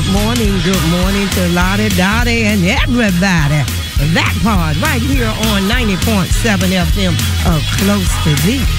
Good morning to Lottie, Dottie, and everybody. That part right here on 90.7 FM of Close to Deep.